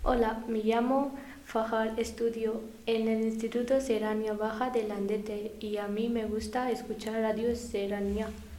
Hola, me llamo Fajal, estudio en el Instituto Serrania Baja de Landete y a mí me gusta escuchar Radio Serrania.